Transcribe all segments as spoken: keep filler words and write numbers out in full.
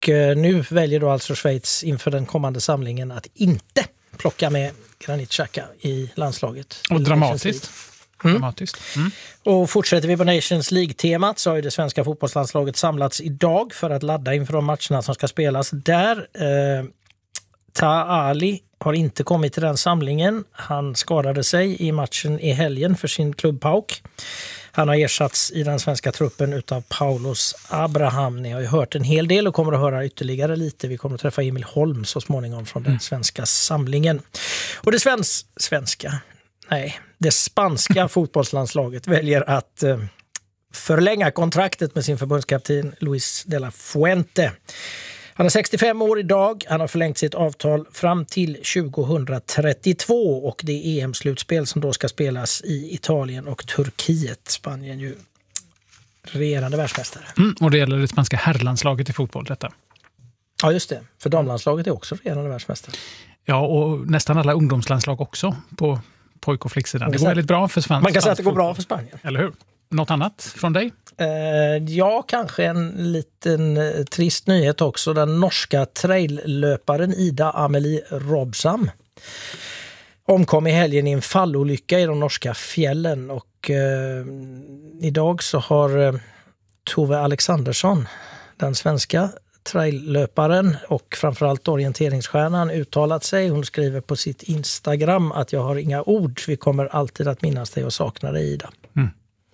Och nu väljer då alltså Schweiz inför den kommande samlingen att inte plocka med Granit Xhaka i landslaget. Och dramatiskt. Mm. dramatiskt. Mm. Och fortsätter vi på Nations League-temat så har ju det svenska fotbollslandslaget samlats idag för att ladda inför de matcherna som ska spelas där. Eh, Taha Ali har inte kommit till den samlingen. Han skadade sig i matchen i helgen för sin klubb P A O K. Han har ersatts i den svenska truppen utav Paulos Abraham. Ni har ju hört en hel del och kommer att höra ytterligare lite. Vi kommer att träffa Emil Holm så småningom från den svenska samlingen. Och det svens- svenska, nej, det spanska fotbollslandslaget väljer att eh, förlänga kontraktet med sin förbundskapten Luis de la Fuente. Han är sextiofem år idag. Han har förlängt sitt avtal fram till tjugohundratrettiotvå och det är E M-slutspel som då ska spelas i Italien och Turkiet. Spanien ju regerande världsmästare. Mm, och det gäller det spanska herrlandslaget i fotboll detta. Ja just det, för damlandslaget är också regerande världsmästare. Ja, och nästan alla ungdomslandslag också på pojk- och flicksidan. Det går väldigt bra för Spanien. Man kan säga att det går bra för Spanien. Eller hur? Något annat från dig? Uh, ja, kanske en liten uh, trist nyhet också. Den norska traillöparen Ida Amelie Robsam omkom i helgen i en fallolycka i de norska fjällen. Och uh, idag så har uh, Tove Alexandersson, den svenska traillöparen och framförallt orienteringsstjärnan, uttalat sig. Hon skriver på sitt Instagram att jag har inga ord. Vi kommer alltid att minnas dig och sakna dig, Ida. Mm.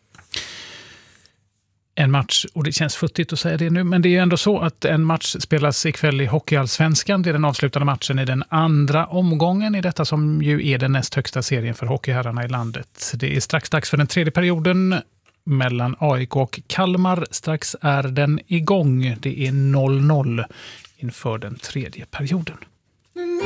En match, och det känns futtigt att säga det nu, men det är ju ändå så att en match spelas ikväll i Hockeyallsvenskan. Det är den avslutande matchen i den andra omgången i detta som ju är den näst högsta serien för hockeyherrarna i landet. Det är strax dags för den tredje perioden mellan A I K och Kalmar. Strax är den igång. Det är noll noll inför den tredje perioden.